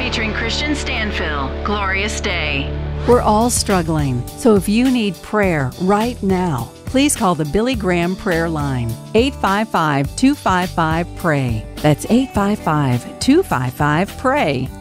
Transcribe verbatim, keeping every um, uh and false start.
featuring Christian Stanfill, Glorious Day. We're all struggling, so if you need prayer right now, please call the Billy Graham Prayer Line, eight five five, two five five, P R A Y. That's eight five five, two five five, P R A Y.